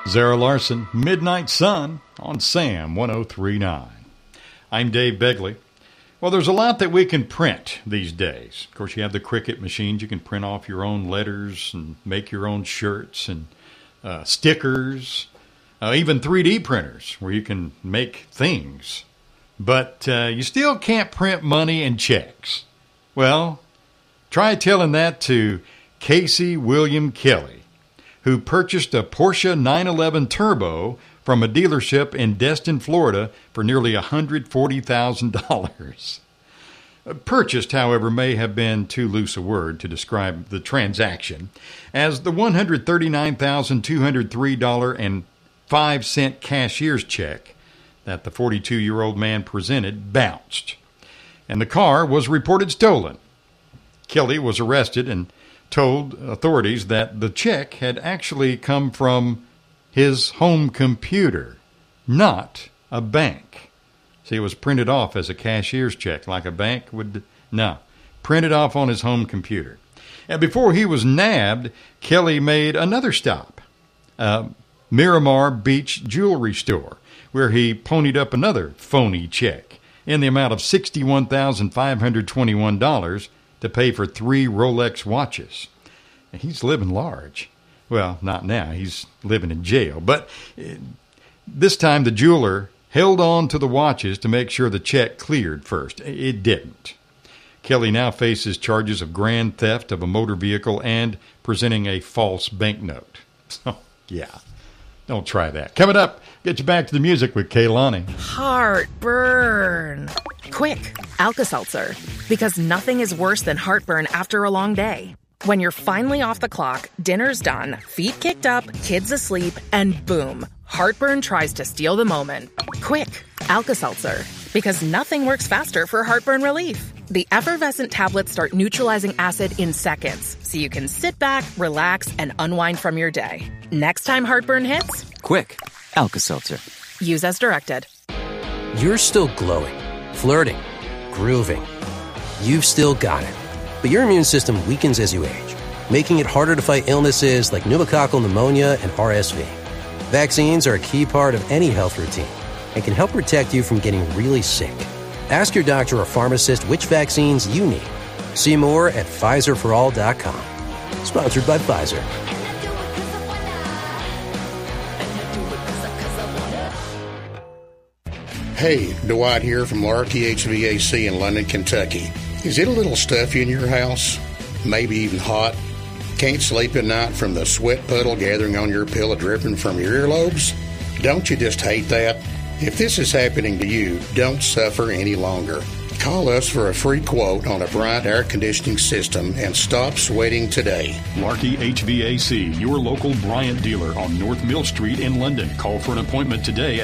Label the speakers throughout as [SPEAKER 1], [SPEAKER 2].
[SPEAKER 1] Zara Larson, Midnight Sun on Sam 103.9. I'm Dave Begley. Well, there's a lot that we can print these days. Of course, you have the Cricut machines. You can print off your own letters and make your own shirts and stickers, even 3D printers where you can make things. But you still can't print money and checks. Well, try telling that to Casey William Kelly, who purchased a Porsche 911 Turbo from a dealership in Destin, Florida for nearly $140,000. Purchased, however, may have been too loose a word to describe the transaction, as the $139,203.05 cashier's check that the 42-year-old man presented bounced, and the car was reported stolen. Kelly was arrested and told authorities that the check had actually come from his home computer, not a bank. See, it was printed off as a cashier's check like a bank would. No, printed off on his home computer. And before he was nabbed, Kelly made another stop, Miramar Beach Jewelry Store, where he ponied up another phony check in the amount of $61,521 to pay for 3 Rolex watches. And he's living large. Well, not now. He's living in jail. But this time the jeweler held on to the watches to make sure the check cleared first. It didn't. Kelly now faces charges of grand theft of a motor vehicle and presenting a false banknote. So, yeah, don't try that. Coming up, get you back to the music with Kaylani.
[SPEAKER 2] Heartburn. Quick, Alka-Seltzer. Because nothing is worse than heartburn after a long day. When you're finally off the clock, dinner's done, feet kicked up, kids asleep, and boom, heartburn tries to steal the moment. Quick, Alka-Seltzer. Because nothing works faster for heartburn relief. The effervescent tablets start neutralizing acid in seconds, so you can sit back, relax, and unwind from your day. Next time heartburn hits,
[SPEAKER 3] quick, Alka-Seltzer.
[SPEAKER 2] Use as directed.
[SPEAKER 3] You're still glowing, flirting, grooving. You've still got it. But your immune system weakens as you age, making it harder to fight illnesses like pneumococcal pneumonia and RSV. Vaccines are a key part of any health routine and can help protect you from getting really sick. Ask your doctor or pharmacist which vaccines you need. See more at PfizerForAll.com. Sponsored by Pfizer.
[SPEAKER 4] Hey, Dwight here from Larky HVAC in London, Kentucky. Is it a little stuffy in your house? Maybe even hot? Can't sleep at night from the sweat puddle gathering on your pillow dripping from your earlobes? Don't you just hate that? If this is happening to you, don't suffer any longer. Call us for a free quote on a Bryant air conditioning system and stop sweating today.
[SPEAKER 5] Larky HVAC, your local Bryant dealer on North Mill Street in London. Call for an appointment today at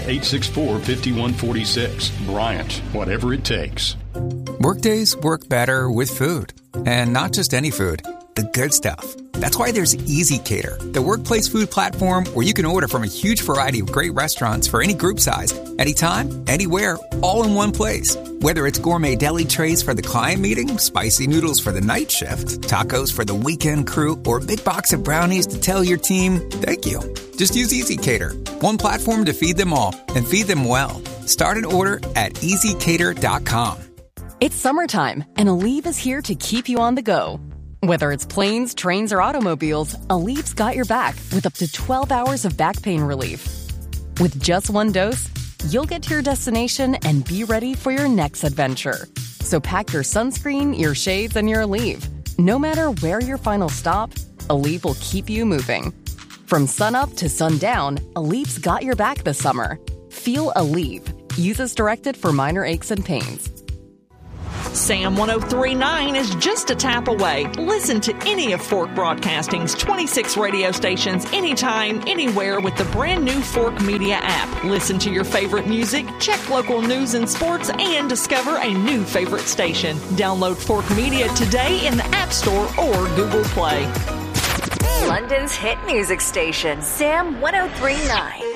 [SPEAKER 5] 864-5146. Bryant, whatever it takes.
[SPEAKER 6] Workdays work better with food. And not just any food, the good stuff. That's why there's Easy Cater, the workplace food platform where you can order from a huge variety of great restaurants for any group size, anytime, anywhere, all in one place. Whether it's gourmet deli trays for the client meeting, spicy noodles for the night shift, tacos for the weekend crew, or a big box of brownies to tell your team, thank you. Just use Easy Cater, one platform to feed them all and feed them well. Start an order at easycater.com.
[SPEAKER 7] It's summertime, and Aleve is here to keep you on the go. Whether it's planes, trains, or automobiles, Aleve's got your back with up to 12 hours of back pain relief. With just one dose, you'll get to your destination and be ready for your next adventure. So pack your sunscreen, your shades, and your Aleve. No matter where your final stop, Aleve will keep you moving. From sunup to sundown, Aleve's got your back this summer. Feel Aleve. Use as directed for minor aches and pains.
[SPEAKER 8] Sam 103.9 is just a tap away. Listen to any of Fork Broadcasting's 26 radio stations anytime, anywhere with the brand new Fork Media app. Listen to your favorite music, check local news and sports, and discover a new favorite station. Download Fork Media today in the App Store or Google Play.
[SPEAKER 9] London's hit music station, Sam 103.9.